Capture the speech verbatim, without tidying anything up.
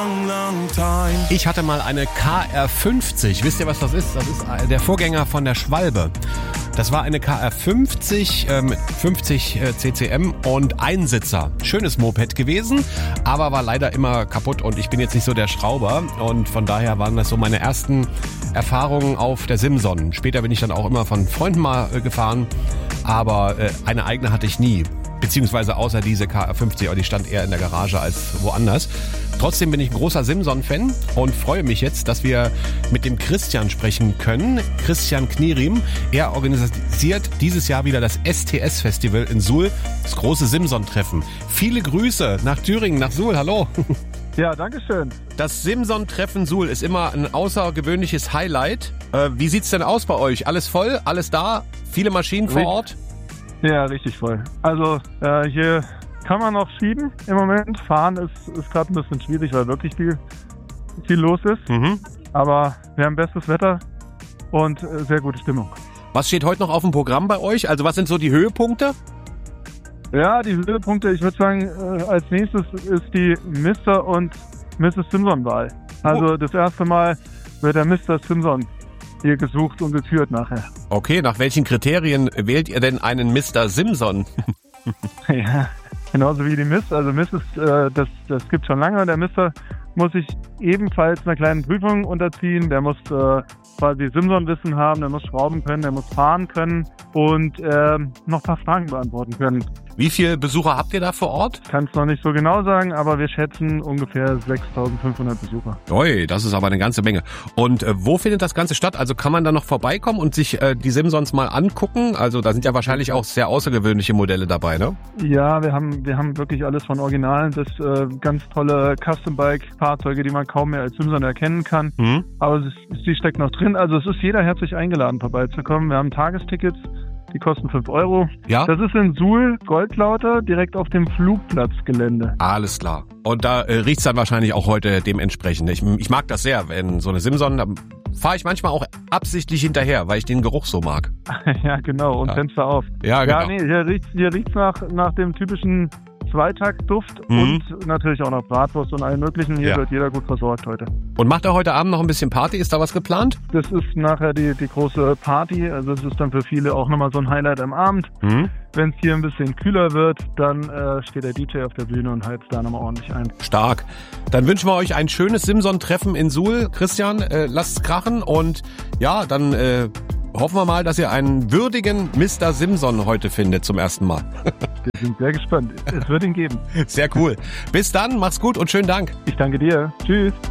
long, long time. Ich hatte mal eine K R fünfzig. Wisst ihr, was das ist? Das ist der Vorgänger von der Schwalbe. Das war eine K R fünfzig äh, mit fünfzig äh, C C M und Einsitzer. Schönes Moped gewesen, aber war leider immer kaputt und ich bin jetzt nicht so der Schrauber und von daher waren das so meine ersten Erfahrungen auf der Simson. Später bin ich dann auch immer von Freunden mal äh, gefahren, aber äh, eine eigene hatte ich nie. Beziehungsweise außer diese K R fünfzig, aber die stand eher in der Garage als woanders. Trotzdem bin ich ein großer Simson-Fan und freue mich jetzt, dass wir mit dem Christian sprechen können. Christian Knierim. Er organisiert dieses Jahr wieder das S T S-Festival in Suhl, das große Simson-Treffen. Viele Grüße nach Thüringen, nach Suhl. Hallo. Ja, danke schön. Das Simson-Treffen Suhl ist immer ein außergewöhnliches Highlight. Äh, wie sieht's denn aus bei euch? Alles voll? Alles da? Viele Maschinen vor Ort? Ja, richtig voll. Also äh, hier kann man noch schieben im Moment. Fahren ist, ist gerade ein bisschen schwierig, weil wirklich viel, viel los ist. Mhm. Aber wir haben bestes Wetter und äh, sehr gute Stimmung. Was steht heute noch auf dem Programm bei euch? Also was sind so die Höhepunkte? Ja, die Höhepunkte, ich würde sagen, äh, als nächstes ist die Mister und Misses Simson-Wahl. Also das erste Mal wird der Mister Simson hier gesucht und gekürt nachher. Okay, nach welchen Kriterien wählt ihr denn einen Mister Simson? Ja, genauso wie die Miss. Also Miss ist, äh, das, das gibt schon lange. Der Mister muss sich ebenfalls einer kleinen Prüfung unterziehen. Der muss äh, quasi Simson-Wissen haben, der muss schrauben können, der muss fahren können und äh, noch ein paar Fragen beantworten können. Wie viele Besucher habt ihr da vor Ort? Kann es noch nicht so genau sagen, aber wir schätzen ungefähr sechstausendfünfhundert Besucher. Ui, das ist aber eine ganze Menge. Und äh, wo findet das Ganze statt? Also kann man da noch vorbeikommen und sich äh, die Simsons mal angucken? Also da sind ja wahrscheinlich auch sehr außergewöhnliche Modelle dabei, ne? Ja, wir haben wir haben wirklich alles von Originalen bis äh, ganz tolle Custom-Bike-Fahrzeuge, die man kaum mehr als Simson erkennen kann. Mhm. Aber es ist, die steckt noch drin. Also es ist jeder herzlich eingeladen, vorbeizukommen. Wir haben Tagestickets. Die kosten fünf Euro. Ja? Das ist in Suhl, Goldlauter, direkt auf dem Flugplatzgelände. Alles klar. Und da äh, riecht's dann wahrscheinlich auch heute dementsprechend. Ich, ich mag das sehr, wenn so eine Simson, da fahre ich manchmal auch absichtlich hinterher, weil ich den Geruch so mag. Ja, genau. Und ja. Fenster auf. Ja, genau. Ja, nee, hier riecht's, hier riecht's nach, nach dem typischen Zweitaktduft mhm. und natürlich auch noch Bratwurst und allem möglichen. Hier ja. wird jeder gut versorgt heute. Und macht er heute Abend noch ein bisschen Party? Ist da was geplant? Das ist nachher die, die große Party. Also es ist dann für viele auch nochmal so ein Highlight am Abend. Mhm. Wenn es hier ein bisschen kühler wird, dann äh, steht der D J auf der Bühne und heizt da nochmal ordentlich ein. Stark. Dann wünschen wir euch ein schönes Simson-Treffen in Suhl. Christian, äh, lasst's krachen und ja, dann äh, hoffen wir mal, dass ihr einen würdigen Mister Simson heute findet zum ersten Mal. Wir sind sehr gespannt. Es wird ihn geben. Sehr cool. Bis dann, mach's gut und schönen Dank. Ich danke dir. Tschüss.